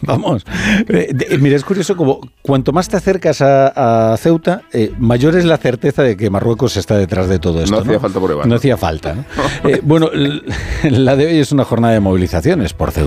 Vamos. Mira, es curioso como cuanto más te acercas a Ceuta, mayor es la certeza de que Marruecos está detrás de todo esto. No hacía falta prueba. No hacía falta, ¿no? Bueno, la de hoy es una jornada de movilizaciones por Ceuta.